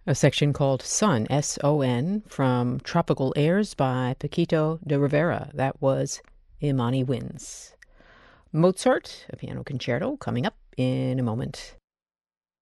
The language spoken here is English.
A section called Son, S-O-N, from Tropical Airs by Paquito de Rivera. That was Imani Wins. Mozart, a piano concerto, coming up in a moment.